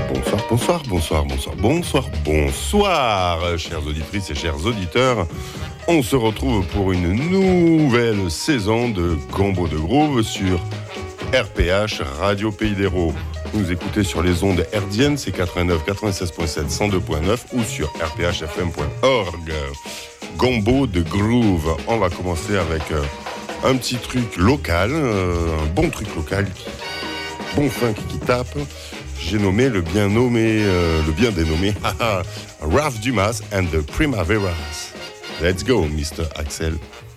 Bonsoir, chères auditrices et chers auditeurs. On se retrouve pour une nouvelle saison de Gombo de Groove sur RPH, Radio Pays d'Hérault. Vous nous écoutez sur les ondes hertziennes, c'est 89, 96.7, 102.9 ou sur rphfm.org. Gombo de Groove. On va commencer avec un petit truc local, un bon truc local, bon funk qui tape. J'ai nommé le bien dénommé Raph Dumas and the Primaveras. Let's go, Mr. Axel.